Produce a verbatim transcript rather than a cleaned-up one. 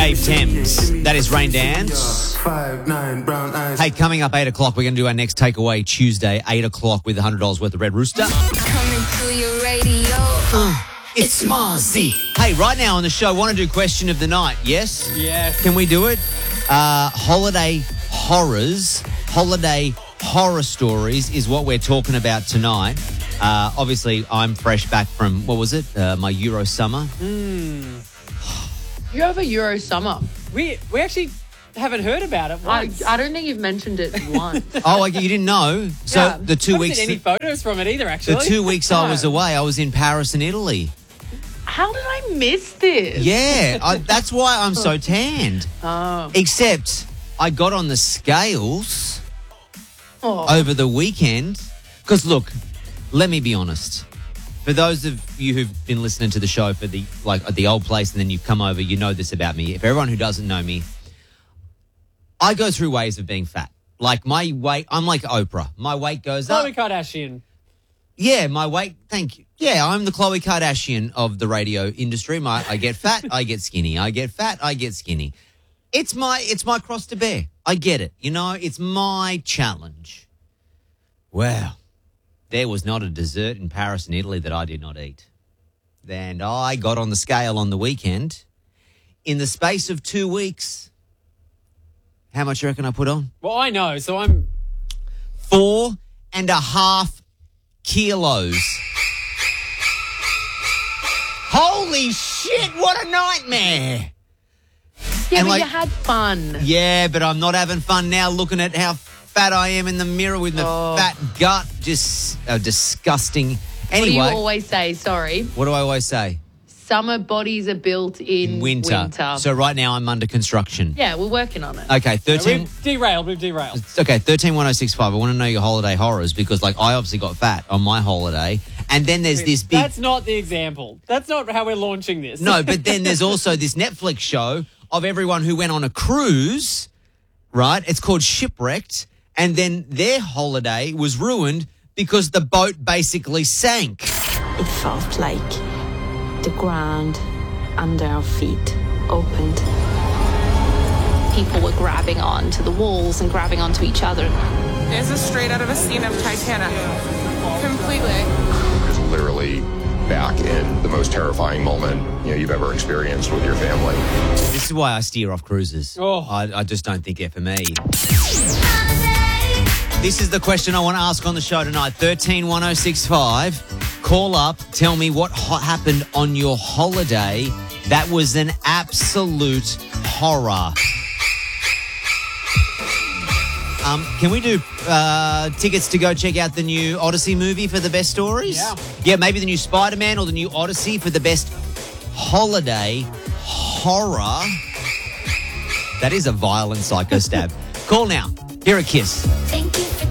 Dave Thames. That is Rain Dance. Hey, coming up eight o'clock, we're going to do our next takeaway Tuesday, eight o'clock with one hundred dollars worth of Red Rooster. Coming through your radio. Uh, it's Marzi. Hey, right now on the show, want to do question of the night, yes? Yes. Can we do it? Uh, holiday horrors, holiday horror stories is what we're talking about tonight. Uh, obviously, I'm fresh back from, what was it, uh, my Euro summer. Mm. You have a Euro summer. We we actually haven't heard about it I, once. I don't think you've mentioned it once. Oh, you didn't know? So Yeah. the two I haven't weeks... seen any photos from it either, actually. The two weeks I No. was away, I was in Paris and Italy. How did I miss this? Yeah, I, that's why I'm so tanned. Oh. Except I got on the scales Oh. over the weekend. Because, look, let me be honest. For those of you who've been listening to the show for the like at the old place and then you've come over, you know this about me. For everyone who doesn't know me, I go through waves of being fat. Like my weight, I'm like Oprah. My weight goes up. Khloe Kardashian. Yeah, my weight, thank you. Yeah, I'm the Khloe Kardashian of the radio industry. My, I get fat, I get skinny. I get fat, I get skinny. It's my, it's my cross to bear. I get it. You know, it's my challenge. Wow. There was not a dessert in Paris and Italy that I did not eat. And I got on the scale on the weekend. In the space of two weeks, how much you reckon I put on? Well, I know, so I'm... Four and a half kilos. Holy shit, what a nightmare. Yeah, And but like- you had fun. Yeah, but I'm not having fun now looking at how fat I am in the mirror with my Oh. fat gut. Just uh, disgusting. What do you Anyway, always say? Sorry. what do I always say? Summer bodies are built in Winter. winter. So right now I'm under construction. yeah, we're working on it. Okay, Yeah, thirteen. we've derailed, we've derailed. Okay, thirteen one oh six five. I want to know your holiday horrors because, like, I obviously got fat on my holiday, and then there's this big. That's not the example. That's not how we're launching this. No, but then there's also this Netflix show of everyone who went on a cruise, right? It's called Shipwrecked, and then their holiday was ruined because the boat basically sank. It felt like the ground under our feet opened. People were grabbing onto the walls and grabbing onto each other. This is straight out of a scene of Titanic. Completely. Is literally back in the most terrifying moment you know you've ever experienced with your family. This is why I steer off cruises. Oh. I, I just don't think they're for me. This is the question I want to ask on the show tonight. thirteen one oh six five. Call up. Tell me what ho- happened on your holiday. That was an absolute horror. Um, can we do uh, tickets to go check out the new Odyssey movie for the best stories? Yeah. Yeah, maybe the new Spider-Man or the new Odyssey for the best holiday horror. That is a violent psycho stab. Call now. Here a Kiss.